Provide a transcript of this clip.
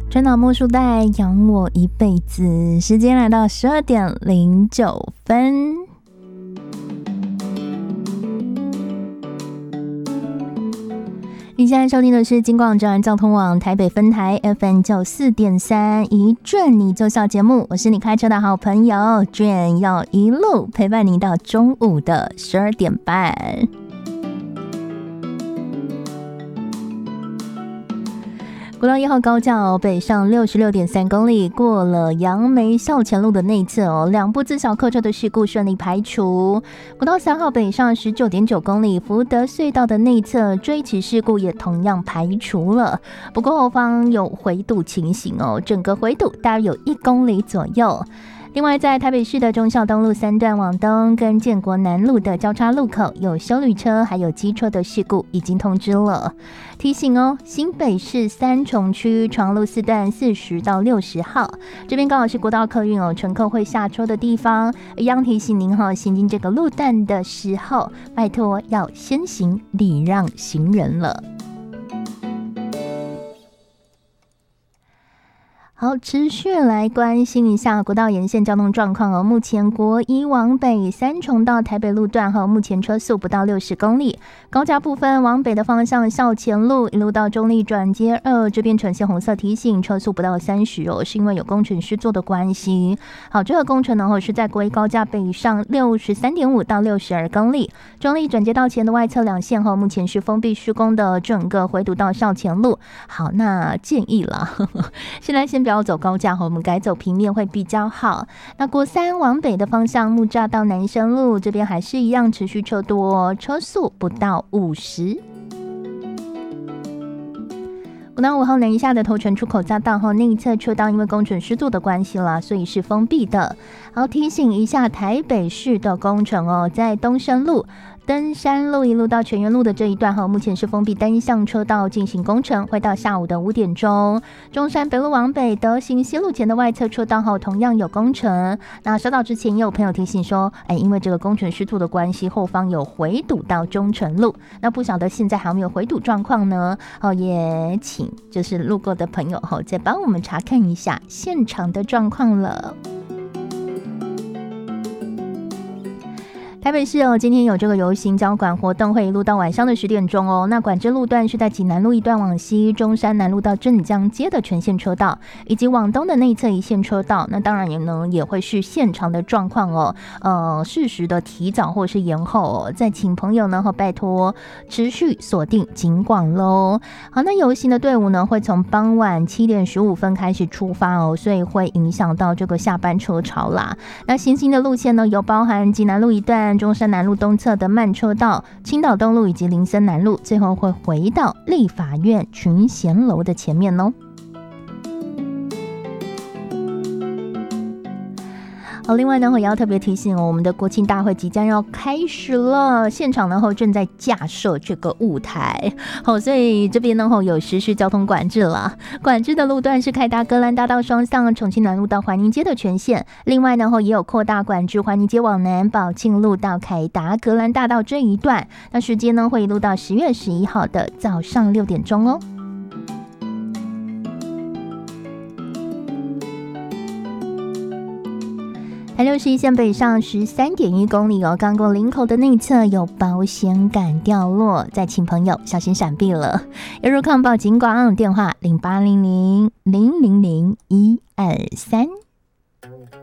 春岛木树带养我一辈子，时间来到12:09。你现在收听的是金广交通网台北分台 FM94.3一转你奏效节目，我是你开车的好朋友卷，要一路陪伴你到中午的12点半。国道1号高架北上66.3公里，过了杨梅校前路的内侧两部自小客车的事故顺利排除。国道3号北上19.9公里，福德隧道的内侧追骑事故也同样排除了。不过后方有回堵情形整个回堵大约有1公里左右。另外，在台北市的忠孝东路3段往东跟建国南路的交叉路口，有休旅车还有机车的事故已经通知了。提醒新北市三重区长路4段40到60号，这边刚好是国道客运乘客会下车的地方，一样提醒您行经这个路段的时候，拜托要先行礼让行人了。好，持续来关心一下国道沿线交通状况目前国一往北三重到台北路段目前车速不到60公里，高架部分往北的方向校前路一路到中立转接2，这边呈现红色提醒，车速不到30是因为有工程施作的关系。好，这个工程呢是在国一高架北上63.5到62公里，中立转接道前的外侧2线目前是封闭施工的，整个回堵到校前路。好，那建议了现在先不要走高架，我们改走平面会比较好。那国三往北的方向木栅到南生路这边还是一样持续车多，车速不到50。国道5号南一下的头城出口匝道内侧车道因为工程施作的关系啦，所以是封闭的。好，提醒一下台北市的工程在东升路登山路一路到全园路的这一段目前是封闭单向车道进行工程，会到下午的5点钟。中山北路往北德行西路前的外侧车道同样有工程。那收到之前也有朋友提醒说，因为这个工程施作的关系，后方有回堵到中城路。那不晓得现在还有没有回堵状况呢？也请就是路过的朋友再帮我们查看一下现场的状况了。台北市今天有这个游行交管活动，会一路到晚上的10点钟那管制路段是在济南路一段往西，中山南路到镇江街的全线车道，以及往东的内侧一线车道。那当然也会是现场的状况适时的提早或是延后再请朋友呢拜托持续锁定警广咯。好，那游行的队伍呢会从傍晚7点15分开始出发所以会影响到这个下班车潮啦。那行经的路线呢有包含济南路一段、中山南路东侧的慢车道、青岛东路以及林森南路，最后会回到立法院群贤楼的前面另外呢，也要特别提醒我们的国庆大会即将要开始了，现场呢正在架设这个舞台所以这边呢有实施交通管制了。管制的路段是开达格兰大道双向重庆南路到怀宁街的全线，另外呢也有扩大管制怀宁街往南宝庆路到凯达格兰大道这一段，那时间呢会一路到10月11号的早上6点钟台61线北上13.1公里刚过林口的内侧有保险杆掉落，再请朋友小心闪避了。有入抗报警广电话0800000123。